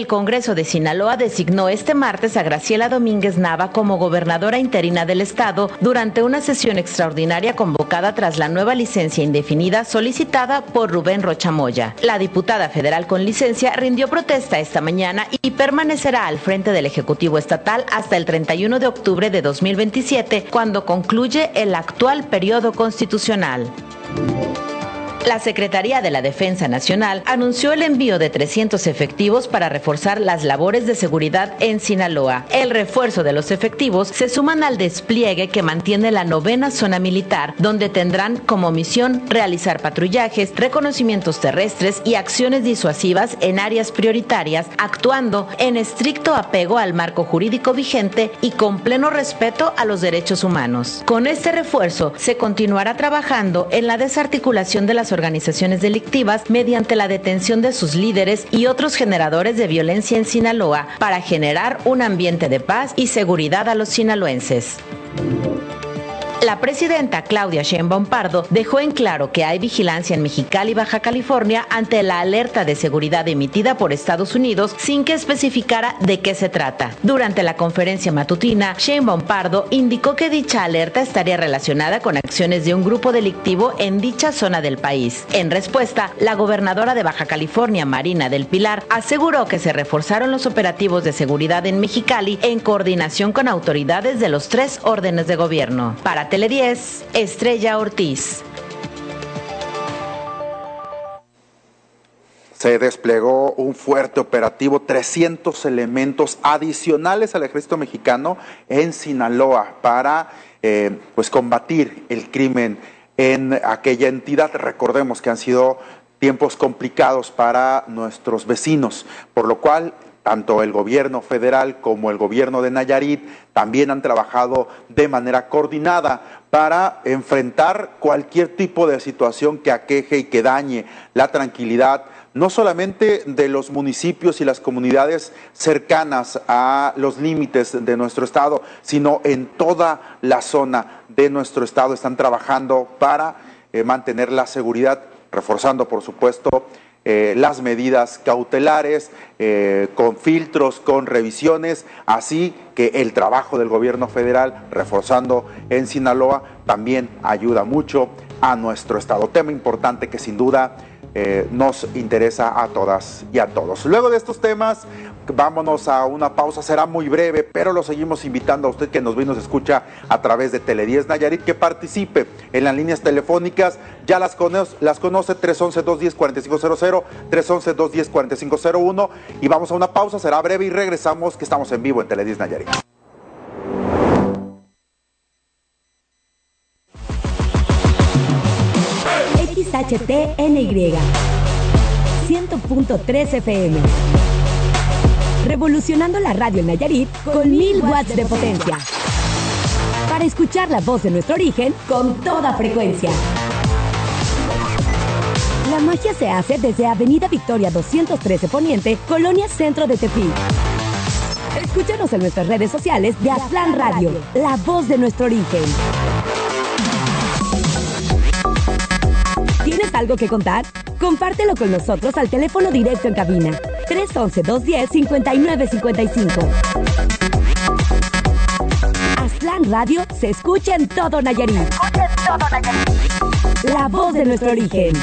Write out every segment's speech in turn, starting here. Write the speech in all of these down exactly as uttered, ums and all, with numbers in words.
El Congreso de Sinaloa designó este martes a Graciela Domínguez Nava como gobernadora interina del estado durante una sesión extraordinaria convocada tras la nueva licencia indefinida solicitada por Rubén Rocha Moya. La diputada federal con licencia rindió protesta esta mañana y permanecerá al frente del Ejecutivo Estatal hasta el treinta y uno de octubre de dos mil veintisiete, cuando concluye el actual periodo constitucional. La Secretaría de la Defensa Nacional anunció el envío de trescientos efectivos para reforzar las labores de seguridad en Sinaloa. El refuerzo de los efectivos se suman al despliegue que mantiene la novena zona militar, donde tendrán como misión realizar patrullajes, reconocimientos terrestres y acciones disuasivas en áreas prioritarias, actuando en estricto apego al marco jurídico vigente y con pleno respeto a los derechos humanos. Con este refuerzo se continuará trabajando en la desarticulación de las organizaciones delictivas mediante la detención de sus líderes y otros generadores de violencia en Sinaloa para generar un ambiente de paz y seguridad a los sinaloenses. La presidenta Claudia Sheinbaum Pardo dejó en claro que hay vigilancia en Mexicali, Baja California, ante la alerta de seguridad emitida por Estados Unidos sin que especificara de qué se trata. Durante la conferencia matutina, Sheinbaum Pardo indicó que dicha alerta estaría relacionada con acciones de un grupo delictivo en dicha zona del país. En respuesta, la gobernadora de Baja California, Marina del Pilar, aseguró que se reforzaron los operativos de seguridad en Mexicali en coordinación con autoridades de los tres órdenes de gobierno. Para Tele diez, Estrella Ortiz. Se desplegó un fuerte operativo, trescientos elementos adicionales al ejército mexicano en Sinaloa para eh, pues combatir el crimen en aquella entidad. Recordemos que han sido tiempos complicados para nuestros vecinos, por lo cual tanto el gobierno federal como el gobierno de Nayarit también han trabajado de manera coordinada para enfrentar cualquier tipo de situación que aqueje y que dañe la tranquilidad, no solamente de los municipios y las comunidades cercanas a los límites de nuestro estado, sino en toda la zona de nuestro estado. Están trabajando para eh, mantener la seguridad, reforzando, por supuesto, Eh, las medidas cautelares, eh, con filtros, con revisiones, así que el trabajo del gobierno federal reforzando en Sinaloa también ayuda mucho a nuestro estado. Tema importante que sin duda eh, nos interesa a todas y a todos. Luego de estos temas, vámonos a una pausa, será muy breve, pero lo seguimos invitando a usted que nos ve y nos escucha a través de Tele diez Nayarit, que participe en las líneas telefónicas. Ya las conoce, las conoce tres once, dos diez, cuarenta y cinco cero cero, tres once, dos diez, cuarenta y cinco cero uno, y vamos a una pausa, será breve y regresamos, que estamos en vivo en Tele diez Nayarit. X H T N Y cien punto tres F M, revolucionando la radio en Nayarit con mil watts de potencia, para escuchar la voz de nuestro origen con toda frecuencia. La magia se hace desde Avenida Victoria doscientos trece Poniente, Colonia Centro de Tepic. Escúchanos en nuestras redes sociales de Aztlán Radio, la voz de nuestro origen. ¿Tienes algo que contar? Compártelo con nosotros al teléfono directo en cabina tres once, dos diez, cincuenta y nueve cincuenta y cinco. Aztlán Radio se escucha en todo Nayarit. Se escucha en todo Nayarit. La voz de nuestro origen.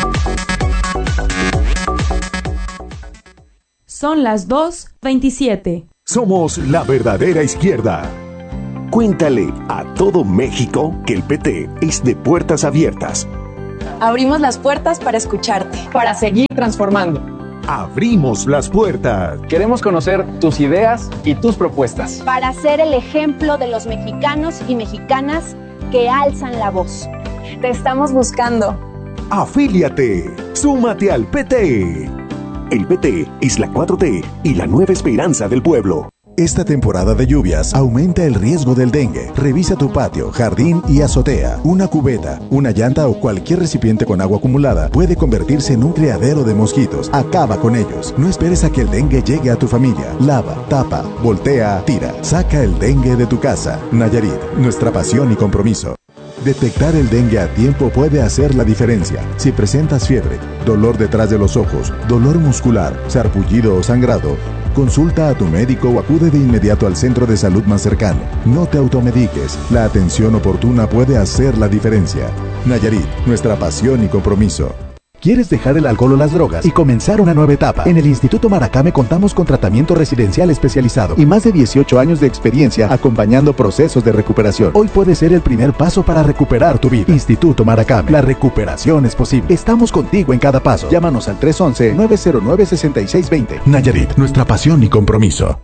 Son las dos veintisiete. Somos la verdadera izquierda. Cuéntale a todo México que el P T es de puertas abiertas. Abrimos las puertas para escucharte, para seguir transformando. Abrimos las puertas. Queremos conocer tus ideas y tus propuestas. Para ser el ejemplo de los mexicanos y mexicanas que alzan la voz. Te estamos buscando. Afíliate. Súmate al P T. El P T es la cuatro T y la nueva esperanza del pueblo. Esta temporada de lluvias aumenta el riesgo del dengue. Revisa tu patio, jardín y azotea. Una cubeta, una llanta o cualquier recipiente con agua acumulada puede convertirse en un criadero de mosquitos. Acaba con ellos. No esperes a que el dengue llegue a tu familia. Lava, tapa, voltea, tira. Saca el dengue de tu casa. Nayarit, nuestra pasión y compromiso. Detectar el dengue a tiempo puede hacer la diferencia. Si presentas fiebre, dolor detrás de los ojos, dolor muscular, sarpullido o sangrado, Consulta a tu médico o acude de inmediato al centro de salud más cercano. No te automediques. La atención oportuna puede hacer la diferencia. Nayarit, nuestra pasión y compromiso. ¿Quieres dejar el alcohol o las drogas y comenzar una nueva etapa? En el Instituto Maracame contamos con tratamiento residencial especializado y más de dieciocho años de experiencia acompañando procesos de recuperación. Hoy puede ser el primer paso para recuperar tu vida. Instituto Maracame, la recuperación es posible. Estamos contigo en cada paso. Llámanos al tres once, nueve cero nueve, seis seis dos cero. Nayarit, nuestra pasión y compromiso.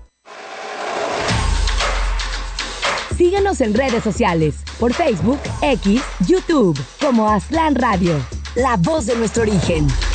Síguenos en redes sociales, por Facebook, X, YouTube, como Aztlán Radio. La voz de nuestro origen.